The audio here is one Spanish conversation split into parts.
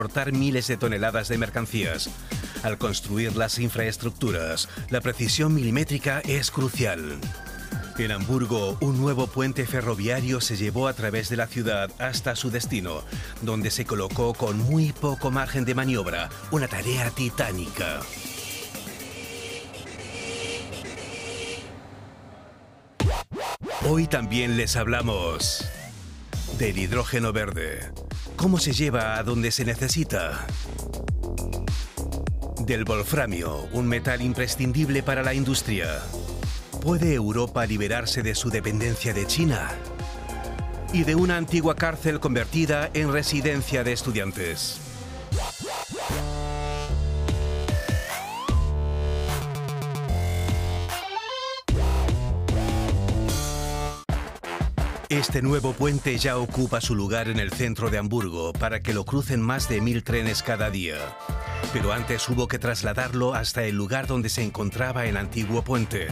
transportar miles de toneladas de mercancías. Al construir las infraestructuras, la precisión milimétrica es crucial. En Hamburgo, un nuevo puente ferroviario se llevó a través de la ciudad hasta su destino, donde se colocó con muy poco margen de maniobra, una tarea titánica. Hoy también les hablamos del hidrógeno verde. ¿Cómo se lleva a donde se necesita? Del wolframio, un metal imprescindible para la industria. ¿Puede Europa liberarse de su dependencia de China? Y de una antigua cárcel convertida en residencia de estudiantes. Este nuevo puente ya ocupa su lugar en el centro de Hamburgo para que lo crucen más de 1000 trenes cada día. Pero antes hubo que trasladarlo hasta el lugar donde se encontraba el antiguo puente.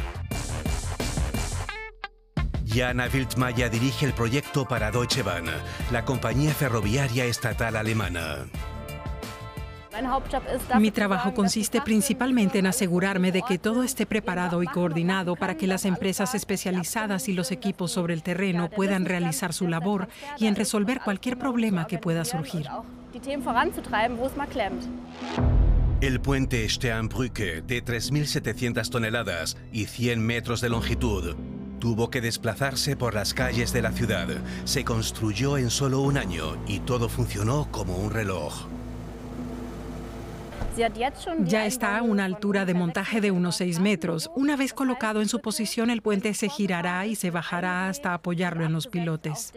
Jana Wildmayer dirige el proyecto para Deutsche Bahn, la compañía ferroviaria estatal alemana. Mi trabajo consiste principalmente en asegurarme de que todo esté preparado y coordinado para que las empresas especializadas y los equipos sobre el terreno puedan realizar su labor y en resolver cualquier problema que pueda surgir. El puente Sternbrücke, de 3.700 toneladas y 100 metros de longitud, tuvo que desplazarse por las calles de la ciudad. Se construyó en solo un año y todo funcionó como un reloj. Ya está a una altura de montaje de unos 6 metros. Una vez colocado en su posición, el puente se girará y se bajará hasta apoyarlo en los pilotes.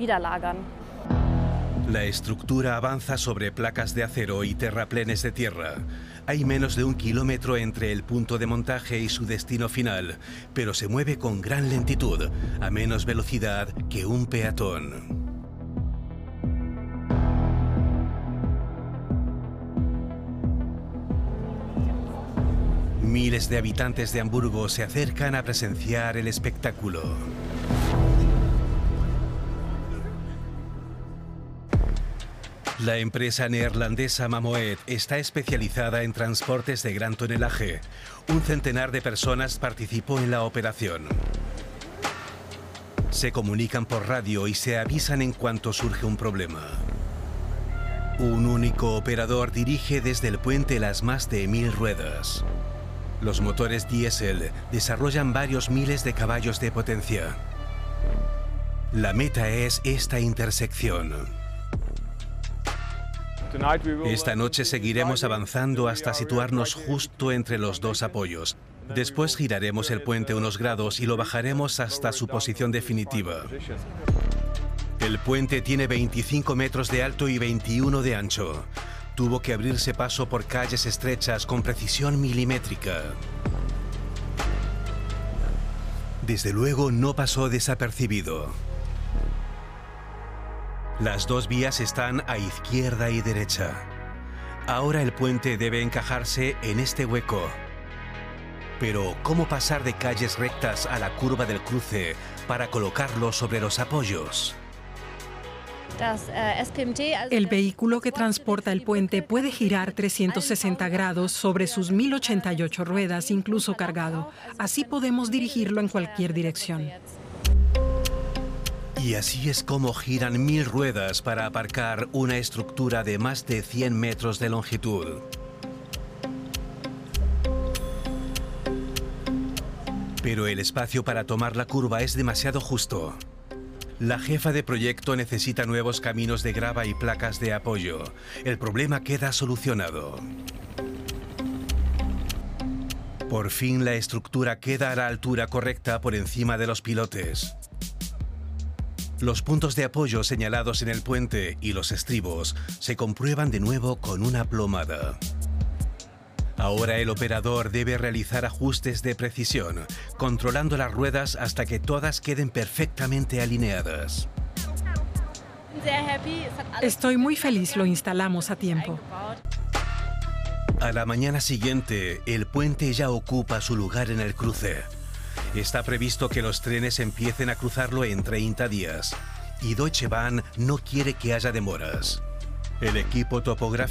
La estructura avanza sobre placas de acero y terraplenes de tierra. Hay menos de 1 kilómetro entre el punto de montaje y su destino final, pero se mueve con gran lentitud, a menos velocidad que un peatón. Miles de habitantes de Hamburgo se acercan a presenciar el espectáculo. La empresa neerlandesa Mammoet está especializada en transportes de gran tonelaje. Un centenar de personas participó en la operación. Se comunican por radio y se avisan en cuanto surge un problema. Un único operador dirige desde el puente las más de 1000 ruedas. Los motores diésel desarrollan varios miles de caballos de potencia. La meta es esta intersección. Esta noche seguiremos avanzando hasta situarnos justo entre los dos apoyos. Después giraremos el puente unos grados y lo bajaremos hasta su posición definitiva. El puente tiene 25 metros de alto y 21 de ancho. Tuvo que abrirse paso por calles estrechas con precisión milimétrica. Desde luego no pasó desapercibido. Las dos vías están a izquierda y derecha. Ahora el puente debe encajarse en este hueco. Pero, ¿cómo pasar de calles rectas a la curva del cruce para colocarlo sobre los apoyos? El vehículo que transporta el puente puede girar 360 grados sobre sus 1088 ruedas, incluso cargado. Así podemos dirigirlo en cualquier dirección. Y así es como giran 1000 ruedas para aparcar una estructura de más de 100 metros de longitud. Pero el espacio para tomar la curva es demasiado justo. La jefa de proyecto necesita nuevos caminos de grava y placas de apoyo. El problema queda solucionado. Por fin la estructura queda a la altura correcta por encima de los pilotes. Los puntos de apoyo señalados en el puente y los estribos se comprueban de nuevo con una plomada. Ahora el operador debe realizar ajustes de precisión, controlando las ruedas hasta que todas queden perfectamente alineadas. Estoy muy feliz, lo instalamos a tiempo. A la mañana siguiente, el puente ya ocupa su lugar en el cruce. Está previsto que los trenes empiecen a cruzarlo en 30 días. Y Deutsche Bahn no quiere que haya demoras. El equipo topográfico